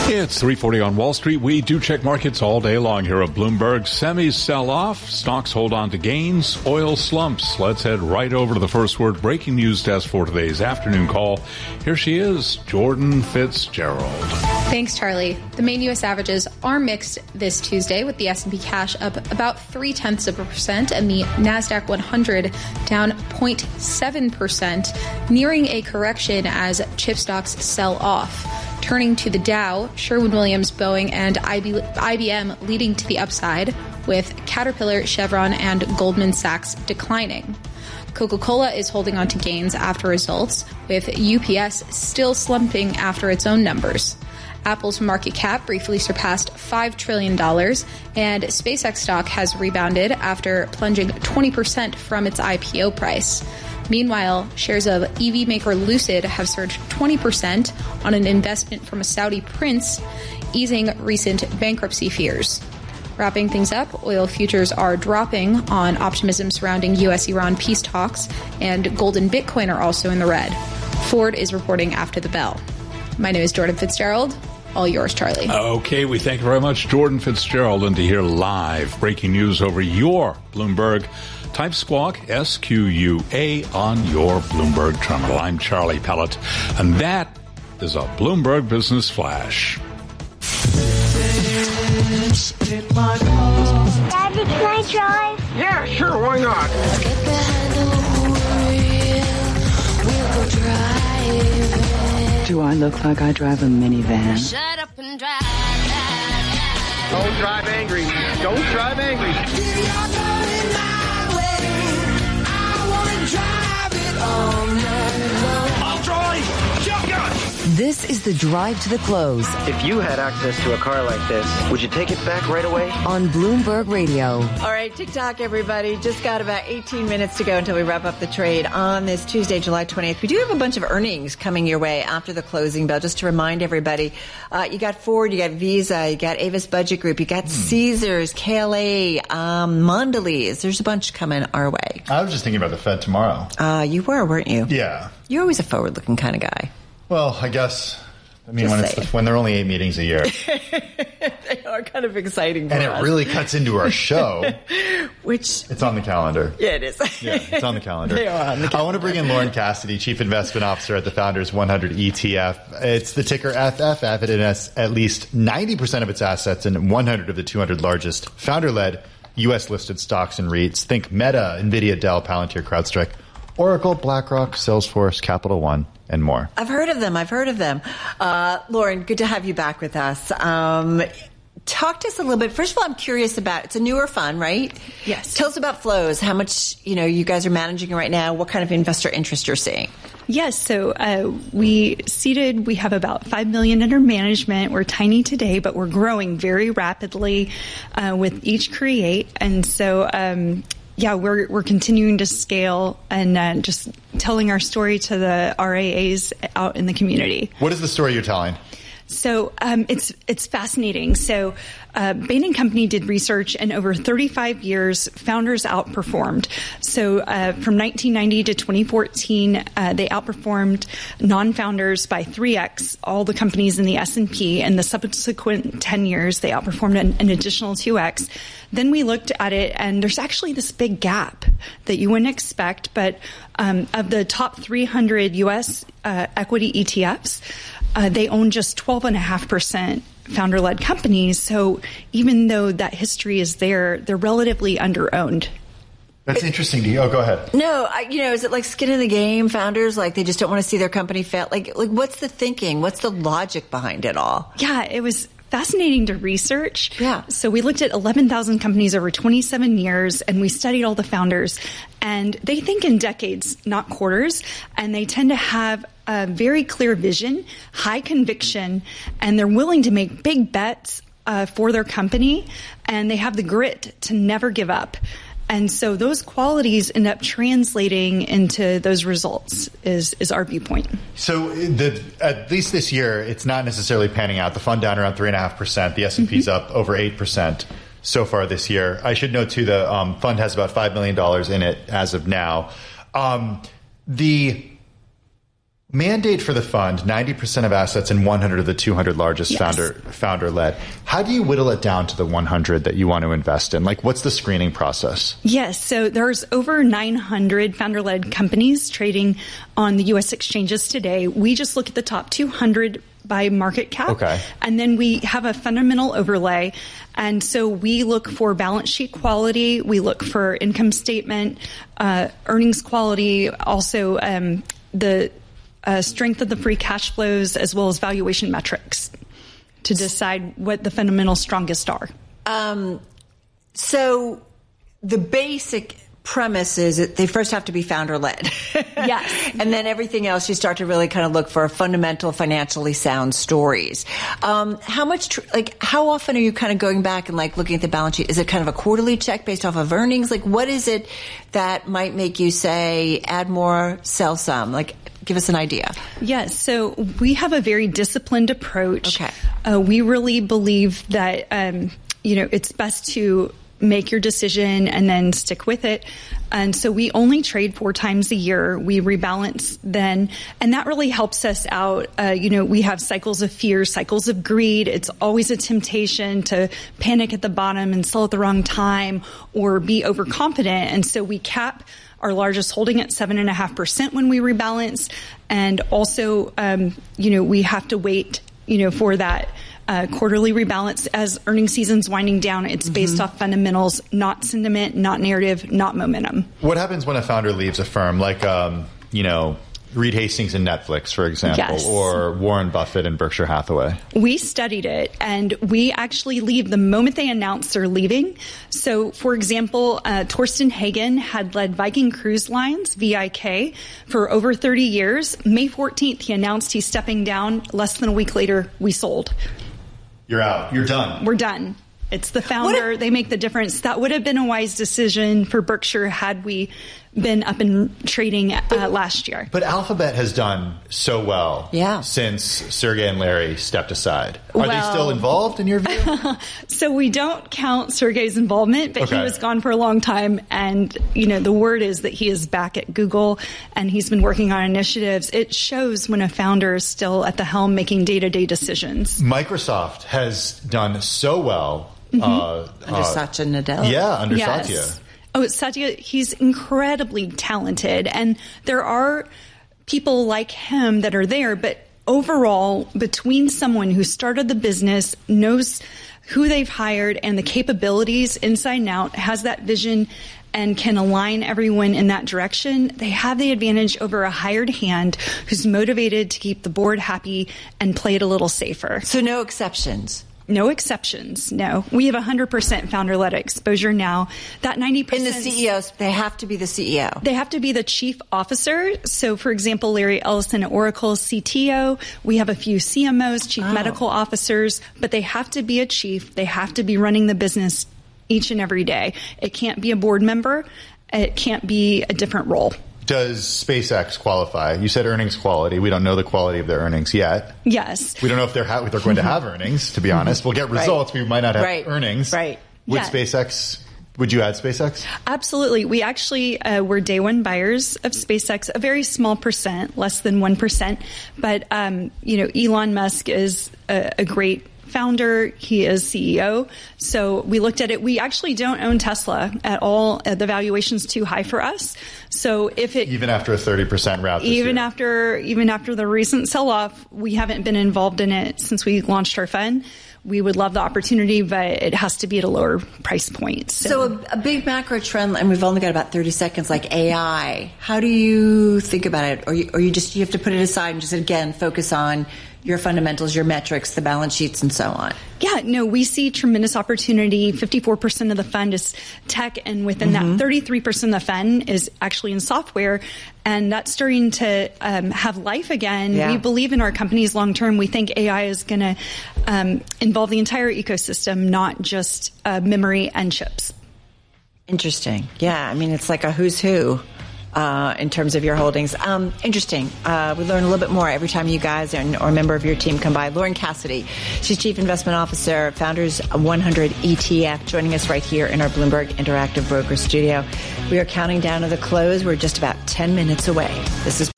It's 3:40 on Wall Street. We do check markets all day long here at Bloomberg. Semis sell off. Stocks hold on to gains. Oil slumps. Let's head right over to the First Word breaking news desk for today's afternoon call. Here she is, Jordan Fitzgerald. Thanks, Charlie. The main U.S. averages are mixed this Tuesday, with the S&P cash up about 0.3% and the NASDAQ 100 down 0.7%, nearing a correction as chip stocks sell off. Turning to the Dow, Sherwin-Williams, Boeing, and IBM leading to the upside, with Caterpillar, Chevron, and Goldman Sachs declining. Coca-Cola is holding on to gains after results, with UPS still slumping after its own numbers. Apple's market cap briefly surpassed $5 trillion, and SpaceX stock has rebounded after plunging 20% from its IPO price. Meanwhile, shares of EV maker Lucid have surged 20% on an investment from a Saudi prince, easing recent bankruptcy fears. Wrapping things up, oil futures are dropping on optimism surrounding U.S.-Iran peace talks, and gold and Bitcoin are also in the red. Ford is reporting after the bell. My name is Jordan Fitzgerald. All yours, Charlie. Okay, we thank you very much, Jordan Fitzgerald. And to hear live breaking news over your Bloomberg, type Squawk, SQUA, on your Bloomberg terminal. I'm Charlie Pellet, and that is a Bloomberg Business Flash. Daddy, can I drive? Yeah, sure, why not? Let's get behind the wheel. We'll go driving. Do I look like I drive a minivan? Shut up and drive. Don't drive angry. Don't drive angry. I'll drive. Shotgun. This is the drive to the close If you had access to a car like this, would you take it back right away? on Bloomberg Radio. All right, TikTok, everybody. Just got about 18 minutes to go until we wrap up the trade on this Tuesday, July 20th. We do have a bunch of earnings coming your way after the closing bell. Just to remind everybody, you got Ford, you got Visa, you got Avis Budget Group, you got Caesars, KLA, Mondelez. There's a bunch coming our way. I was just thinking about the Fed tomorrow. You were, weren't you? Yeah. You're always a forward-looking kind of guy. Well, I guess. I mean, Just when there are only 8 meetings a year. They are kind of exciting for And us. it really cuts into our show. Which, It's on the calendar. yeah, it is. Yeah, it's on the calendar. They are on the calendar. I want to bring in Lauren Cassidy, Chief Investment Officer at the Founders 100 ETF. It's the ticker FFF. It has at least 90% of its assets in 100 of the 200 largest founder-led U.S.-listed stocks and REITs. Think Meta, NVIDIA, Dell, Palantir, CrowdStrike, Oracle, BlackRock, Salesforce, Capital One, and more. I've heard of them. Lauren, good to have you back with us. Talk to us a little bit. First of all, I'm curious about, it's a newer fund, right? Yes. Tell us about flows, how much, you guys are managing right now, what kind of investor interest you're seeing. Yes, so we have about $5 million under management. We're tiny today, but we're growing very rapidly with each create. And so, we're continuing to scale and just telling our story to the RIAs out in the community. What is the story you're telling? So it's fascinating. So Bain & Company did research, and over 35 years, founders outperformed. So from 1990 to 2014, they outperformed non-founders by 3x all the companies in the S&P, and the subsequent 10 years, they outperformed an additional 2x. Then we looked at it, and there's actually this big gap that you wouldn't expect, but of the top 300 U.S. Equity ETFs, they own just 12.5% founder-led companies. So even though that history is there, they're relatively under-owned. That's interesting to you. Oh, go ahead. No, is it like skin in the game, founders? Like they just don't want to see their company fail? Like what's the thinking? What's the logic behind it all? Yeah, it was fascinating to research. Yeah. So we looked at 11,000 companies over 27 years, and we studied all the founders. And they think in decades, not quarters, and they tend to have a very clear vision, high conviction, and they're willing to make big bets for their company, and they have the grit to never give up. And so those qualities end up translating into those results is our viewpoint. So at least this year, it's not necessarily panning out. The fund down around 3.5%. The S&P's up over 8% so far this year. I should note, too, the fund has about $5 million in it as of now. Mandate for the fund, 90% of assets in 100 of the 200 largest Yes. founder-led. How do you whittle it down to the 100 that you want to invest in? Like, what's the screening process? Yes, so there's over 900 founder-led companies trading on the U.S. exchanges today. We just look at the top 200 by market cap. Okay. And then we have a fundamental overlay. And so we look for balance sheet quality. We look for income statement, earnings quality, also the strength of the free cash flows, as well as valuation metrics to decide what the fundamental strongest are. So the basic premise is that they first have to be founder-led. Yes. And then everything else, you start to really kind of look for fundamental, financially sound stories. How much, how often are you kind of going back and like looking at the balance sheet? Is it kind of a quarterly check based off of earnings? Like, what is it that might make you say, add more, sell some? Like, give us an idea. Yes. So we have a very disciplined approach. Okay. We really believe that, it's best to make your decision and then stick with it. And so we only trade 4 times a year. We rebalance then, and that really helps us out. We have cycles of fear, cycles of greed. It's always a temptation to panic at the bottom and sell at the wrong time or be overconfident. And so we cap our largest holding at 7.5% when we rebalance. And also, we have to wait, for that quarterly rebalance as earnings season's winding down. It's based off fundamentals, not sentiment, not narrative, not momentum. What happens when a founder leaves a firm, like, Reed Hastings and Netflix, for example, Yes. or Warren Buffett and Berkshire Hathaway? We studied it, and we actually leave the moment they announce they're leaving. So, for example, Torsten Hagen had led Viking Cruise Lines, VIK, for over 30 years. May 14th, he announced he's stepping down. Less than a week later, we sold. You're out. You're done. We're done. It's the founder. They make the difference. That would have been a wise decision for Berkshire had we been up and trading last year. But Alphabet has done so well since Sergey and Larry stepped aside. Are they still involved in your view? So we don't count Sergey's involvement, but he was gone for a long time. And, the word is that he is back at Google and he's been working on initiatives. It shows when a founder is still at the helm making day-to-day decisions. Microsoft has done so well. Under Satya Nadella. Yeah, under Yes. Satya. Oh, Satya, he's incredibly talented. And there are people like him that are there. But overall, between someone who started the business, knows who they've hired and the capabilities inside and out, has that vision and can align everyone in that direction, they have the advantage over a hired hand who's motivated to keep the board happy and play it a little safer. So no exceptions. No exceptions. No. We have 100% founder-led exposure now. That 90%. And the CEOs, they have to be the CEO. They have to be the chief officer. So, for example, Larry Ellison at Oracle, CTO. We have a few CMOs, chief medical officers, but they have to be a chief. They have to be running the business each and every day. It can't be a board member. It can't be a different role. Does SpaceX qualify? You said earnings quality. We don't know the quality of their earnings yet. Yes. We don't know if they're going to have earnings, to be honest. We'll get results. We might not have earnings. Right. Would SpaceX... Would you add SpaceX? Absolutely. We actually were day one buyers of SpaceX, a very small percent, less than 1%. But, Elon Musk is a great founder. He is CEO. So we looked at it. We actually don't own Tesla at all. The valuation's too high for us. So if it... Even after a 30% route this year. Even after the recent sell-off, we haven't been involved in it since we launched our fund. We would love the opportunity, but it has to be at a lower price point. So a big macro trend, and we've only got about 30 seconds, like AI. How do you think about it? Or you have to put it aside and just, again, focus on your fundamentals, your metrics, the balance sheets, and so on? Yeah, no, we see tremendous opportunity. 54% of the fund is tech, and within that, 33% of the fund is actually in software, and that's starting to have life again. Yeah. We believe in our companies long term. We think AI is going to involve the entire ecosystem, not just memory and chips. Interesting. Yeah, I mean, it's like a who's who. In terms of your holdings. Interesting. We learn a little bit more every time you guys or a member of your team come by. Lauren Cassidy, she's Chief Investment Officer, Founders 100 ETF, joining us right here in our Bloomberg Interactive Broker studio. We are counting down to the close. We're just about 10 minutes away. This is